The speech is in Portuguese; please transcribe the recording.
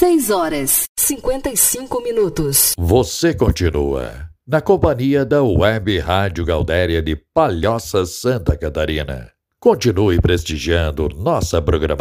6h55. Você continua na companhia da Web Rádio Gaudéria de Palhoça, Santa Catarina. Continue prestigiando nossa programação.